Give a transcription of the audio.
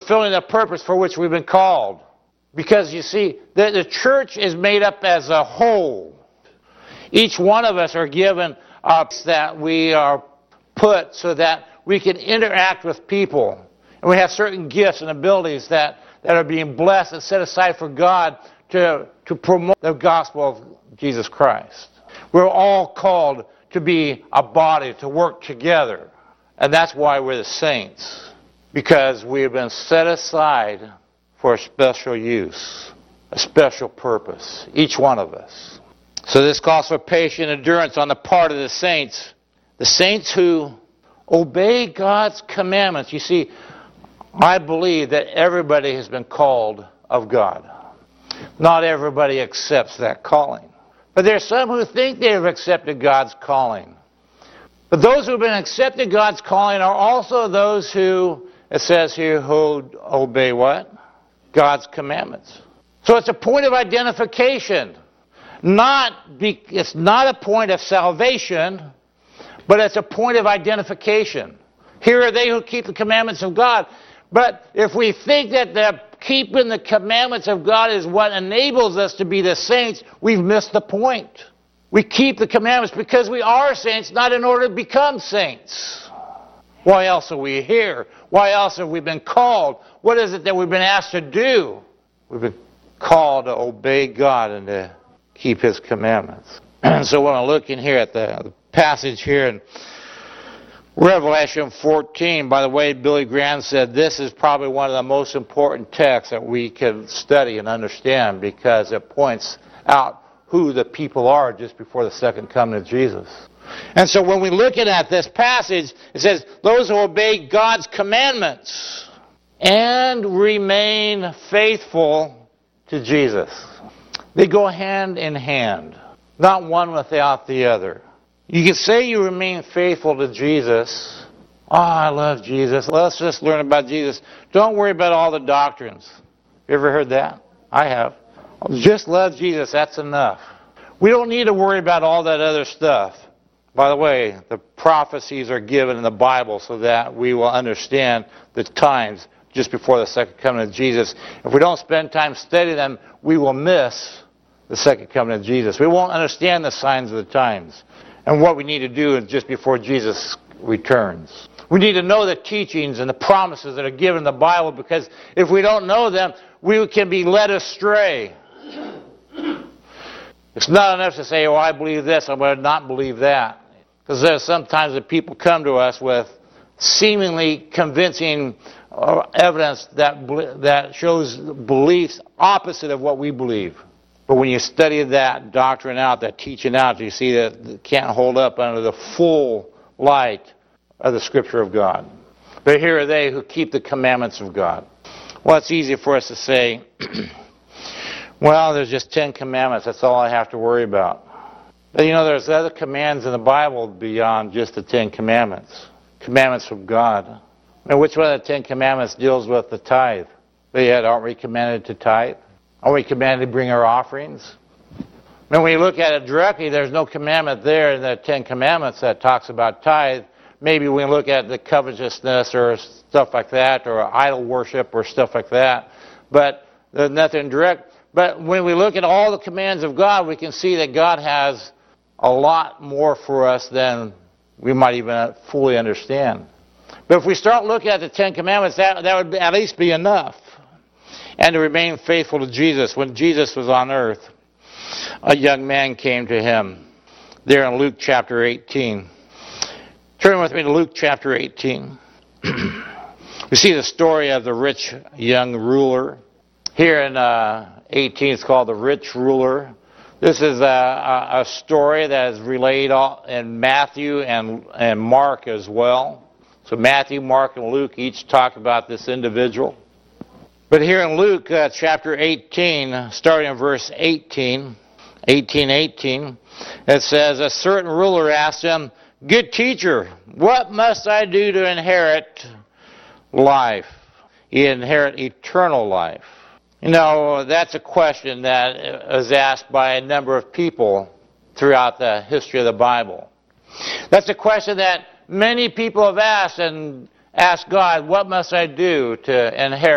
fulfilling the purpose for which we've been called. Because you see, the church is made up as a whole. Each one of us are given that we are put so that we can interact with people. And we have certain gifts and abilities that are being blessed and set aside for God to promote the gospel of Jesus Christ. We're all called to be a body, to work together. And that's why we're the saints. Because we have been set aside for a special use, a special purpose, each one of us. So this calls for patient endurance on the part of the saints who obey God's commandments. You see, I believe that everybody has been called of God. Not everybody accepts that calling. But there are some who think they have accepted God's calling. But those who have been accepted God's calling are also those who, it says here, who obey what? God's commandments. So it's a point of identification. It's not a point of salvation, but it's a point of identification. Here are they who keep the commandments of God. But if we think that keeping the commandments of God is what enables us to be the saints, we've missed the point. We keep the commandments because we are saints, not in order to become saints. Why else are we here? Why else have we been called? What is it that we've been asked to do? We've been called to obey God and to keep His commandments. And so when I look in here at the passage here in Revelation 14, by the way, Billy Graham said this is probably one of the most important texts that we can study and understand because it points out who the people are just before the second coming of Jesus. And so when we look at this passage, it says, those who obey God's commandments and remain faithful to Jesus. They go hand in hand, not one without the other. You can say you remain faithful to Jesus. Oh, I love Jesus. Let's just learn about Jesus. Don't worry about all the doctrines. You ever heard that? I have. Just love Jesus. That's enough. We don't need to worry about all that other stuff. By the way, the prophecies are given in the Bible so that we will understand the times just before the second coming of Jesus. If we don't spend time studying them, we will miss the second coming of Jesus. We won't understand the signs of the times and what we need to do just before Jesus returns. We need to know the teachings and the promises that are given in the Bible, because if we don't know them, we can be led astray. It's not enough to say, oh, I believe this, I'm going to not believe that. Because there's sometimes that people come to us with seemingly convincing evidence that shows beliefs opposite of what we believe. But when you study that doctrine out, that teaching out, you see that it can't hold up under the full light of the Scripture of God. But here are they who keep the commandments of God. Well, it's easy for us to say, well, there's just 10 commandments. That's all I have to worry about. But you know, there's other commands in the Bible beyond just the 10 commandments. Commandments from God. Now, which one of the 10 commandments deals with the tithe? But yet, aren't we commanded to tithe? Aren't we commanded to bring our offerings? Now, when you look at it directly, there's no commandment there in the 10 commandments that talks about tithe. Maybe we look at the covetousness or stuff like that, or idol worship or stuff like that. But there's nothing direct. But when we look at all the commands of God, we can see that God has a lot more for us than we might even fully understand. But if we start looking at the 10 commandments, that would at least be enough. And to remain faithful to Jesus. When Jesus was on earth, a young man came to him. There in Luke chapter 18. Turn with me to Luke chapter 18. We see the story of the rich young ruler. Here in 18, it's called the rich ruler. This is a story that is relayed in Matthew and Mark as well. So Matthew, Mark, and Luke each talk about this individual. But here in Luke chapter 18, starting in verse 18, it says, a certain ruler asked him, good teacher, what must I do to inherit life? Inherit eternal life. You know, that's a question that is asked by a number of people throughout the history of the Bible. That's a question that many people have asked and asked God, what must I do to inherit